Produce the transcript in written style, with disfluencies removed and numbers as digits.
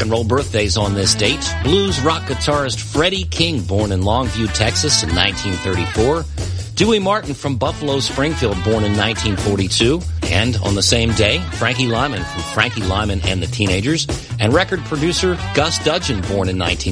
and roll birthdays on this date. Blues rock guitarist Freddie King, born in Longview, Texas in 1934. Dewey Martin from Buffalo Springfield, born in 1942. And on the same day, Frankie Lyman from Frankie Lyman and the Teenagers. And record producer Gus Dudgeon, born in 1942.